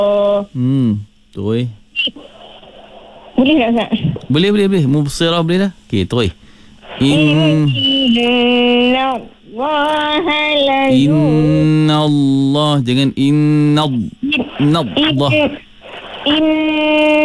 Betul. Boleh tak Ustaz? Boleh. Mubsirah boleh dah. Okey, terus. Inna Allah. Jangan inna Allah.